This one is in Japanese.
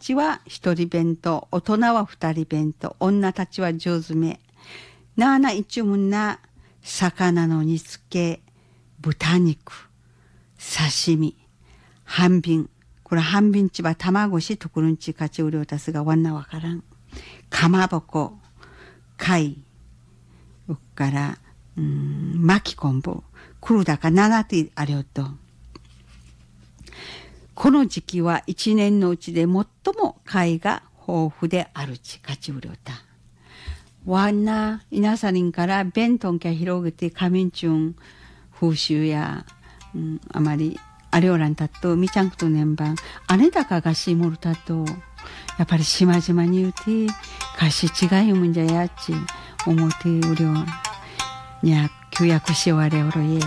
ちは一人弁当、大人は二人弁当、女たちは上手め。なあな一文な、魚の煮付け、豚肉、刺身、半瓶。これ半瓶ちば卵しとくるんち勝ち売りを足すがわんなわからん。かまぼこ、貝、うっから、巻き昆布、くるだか7てあれよと。この時期は一年のうちで最も貝が豊富であるち勝ち売りをた。わんな、稲さりんから弁当きゃ広げて仮眠中風習や、あまり、あれおらんたと、みちゃんくと年番、姉だかがしもるたと、やっぱり島々に言うて、かし違いもんじゃやっち、思うてうりょう、にゃ、旧約しわれおろえ。